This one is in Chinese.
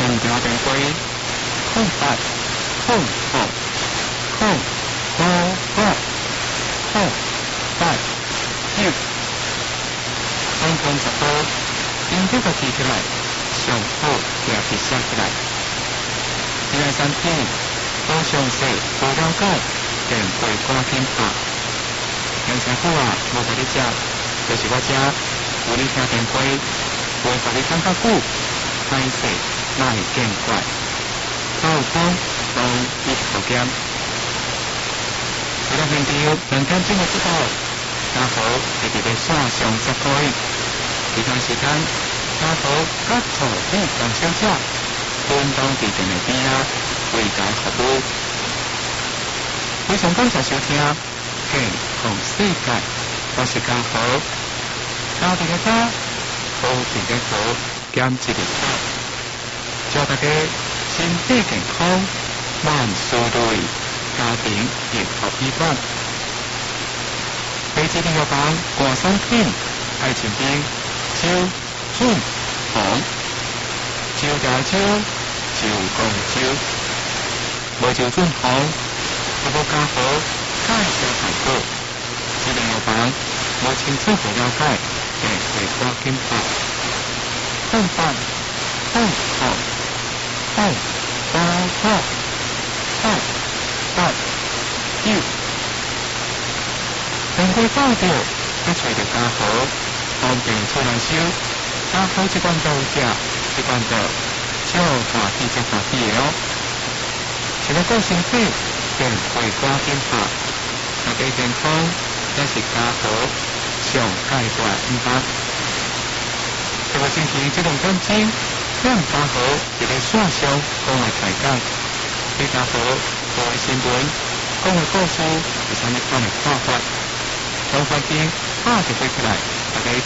条电话08空空空58空89，空空10号，应这个记起来，上好也是写起来。另外3点，好详细、好了解，电话赶紧打。杨师傅啊，无甲你接，就是我这有你听电话，袂甲你等较久，歹势莫见怪。到风都一头剑。回到现场，两点钟的之后，家豪是伫咧线上接开，其他时间家豪甲助理同小姐分当伫电的边啊，为家服务。非常感谢收听健康世界，我是家豪，家庭的家，好一个好，减一个好，祝大家身体健康，万事如意，家庭幸福美满。飞机订药房挂3品，爱情冰、酒、准、红、酒加酒，酒讲酒，无酒准红，我无加好，介绍太好。这订药房无清楚不了解，电话赶紧打。空8空空空88空89。电话打到，要找到家豪，方便出来收。家豪这款都有食，这款都少大气才大气的哦。想要顾身体，电话赶紧打。大家健康，才是家豪上界大恩巴。这个星期这2点钟，让家豪伫咧线上讲的大讲，对家豪报的新闻、讲的故事，有啥物款的看法？头发边拍就飞起来，大家一起